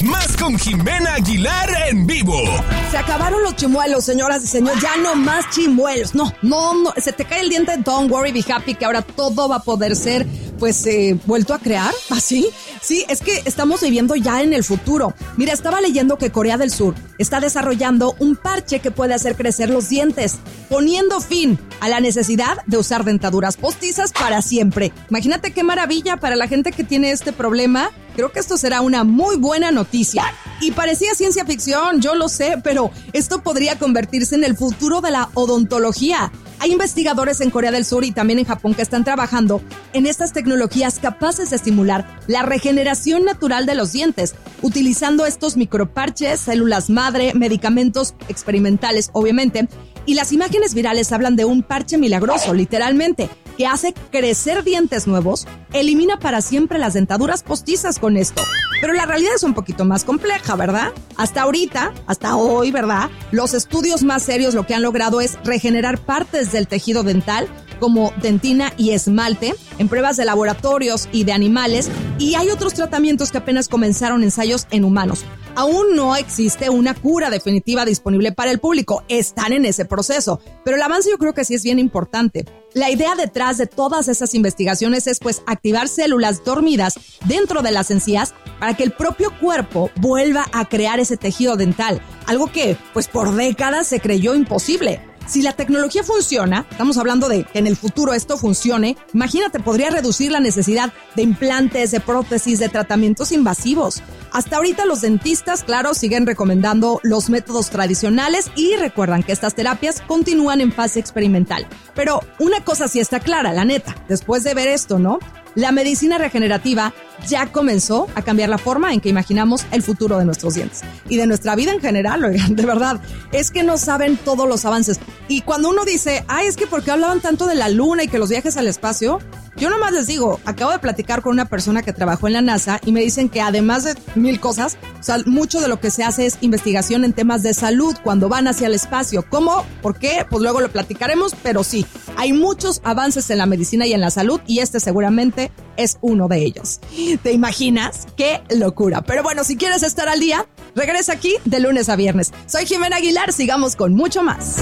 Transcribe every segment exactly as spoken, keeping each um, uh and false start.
más con Jimena Aguilar en vivo. Se acabaron los chimuelos, señoras y señores. Ya no más chimuelos. No, no, no. Se te cae el diente. Don't worry, be happy, que ahora todo va a poder ser, pues, eh, vuelto a crear. ¿Así? Sí, es que estamos viviendo ya en el futuro. Mira, estaba leyendo que Corea del Sur está desarrollando un parche que puede hacer crecer los dientes, poniendo fin a la necesidad de usar dentaduras postizas para siempre. Imagínate qué maravilla para la gente que tiene este problema. Creo que esto será una muy buena noticia. Y parecía ciencia ficción, yo lo sé, pero esto podría convertirse en el futuro de la odontología. Hay investigadores en Corea del Sur y también en Japón que están trabajando en estas tecnologías capaces de estimular la regeneración natural de los dientes, utilizando estos microparches, células madre, medicamentos experimentales, obviamente. Y las imágenes virales hablan de un parche milagroso, literalmente, que hace crecer dientes nuevos, elimina para siempre las dentaduras postizas con esto. Pero la realidad es un poquito más compleja, ¿verdad? Hasta ahorita, hasta hoy, ¿verdad? Los estudios más serios lo que han logrado es regenerar partes del tejido dental, como dentina y esmalte, en pruebas de laboratorios y de animales, y hay otros tratamientos que apenas comenzaron ensayos en humanos. Aún no existe una cura definitiva disponible para el público, están en ese proceso, pero el avance yo creo que sí es bien importante. La idea detrás de todas esas investigaciones es pues activar células dormidas dentro de las encías para que el propio cuerpo vuelva a crear ese tejido dental, algo que pues por décadas se creyó imposible. Si la tecnología funciona, estamos hablando de que en el futuro esto funcione, imagínate, podría reducir la necesidad de implantes, de prótesis, de tratamientos invasivos. Hasta ahorita los dentistas, claro, siguen recomendando los métodos tradicionales y recuerdan que estas terapias continúan en fase experimental. Pero una cosa sí está clara, la neta, después de ver esto, ¿no? La medicina regenerativa ya comenzó a cambiar la forma en que imaginamos el futuro de nuestros dientes y de nuestra vida en general, oigan, de verdad, es que no saben todos los avances. Y cuando uno dice, ay, es que ¿por qué hablaban tanto de la luna y que los viajes al espacio? Yo nomás les digo, acabo de platicar con una persona que trabajó en la NASA y me dicen que además de mil cosas, o sea, mucho de lo que se hace es investigación en temas de salud cuando van hacia el espacio. ¿Cómo? ¿Por qué? Pues luego lo platicaremos, pero sí, hay muchos avances en la medicina y en la salud y este seguramente es uno de ellos. ¿Te imaginas? ¡Qué locura! Pero bueno, si quieres estar al día, regresa aquí de lunes a viernes. Soy Jimena Aguilar, sigamos con mucho más.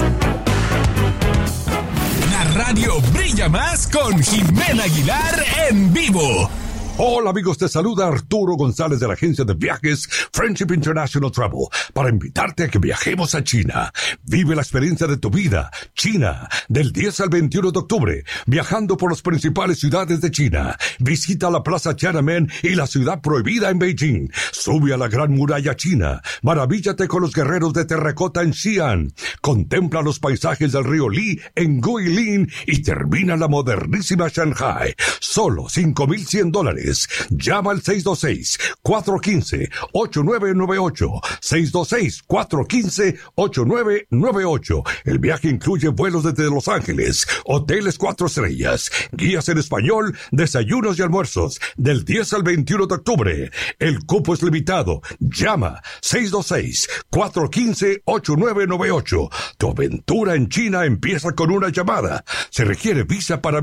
La radio brilla más con Jimena Aguilar en vivo. Hola amigos, te saluda Arturo González de la agencia de viajes Friendship International Travel para invitarte a que viajemos a China. Vive la experiencia de tu vida. China, del diez al veintiuno de octubre, viajando por las principales ciudades de China. Visita la Plaza Tiananmen y la Ciudad Prohibida en Beijing. Sube a la Gran Muralla China. Maravíllate con los guerreros de terracota en Xi'an. Contempla los paisajes del río Li en Guilin y termina la modernísima Shanghai. Solo cinco mil cien dólares. Llama al seis dos seis, cuatro uno cinco, ocho nueve nueve ocho, seis dos seis, cuatro uno cinco, ocho nueve nueve ocho. El viaje incluye vuelos desde Los Ángeles, hoteles cuatro estrellas, guías en español, desayunos y almuerzos, del diez al veintiuno de octubre. El cupo es limitado. Llama seis dos seis, cuatro uno cinco, ocho nueve nueve ocho. Tu aventura en China empieza con una llamada. Se requiere visa para